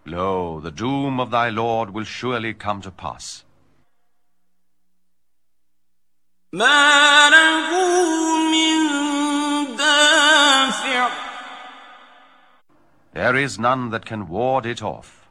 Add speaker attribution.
Speaker 1: Lo, the doom of thy Lord will surely come to pass.
Speaker 2: ما له من دافع.
Speaker 1: There is none that can ward it off.